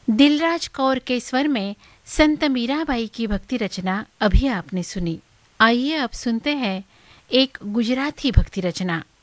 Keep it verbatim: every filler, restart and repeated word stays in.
दिलराज कौर के स्वर में संत मीराबाई की भक्ति रचना अभी आपने सुनी। आइए अब सुनते हैं एक गुजराती भक्ति रचना।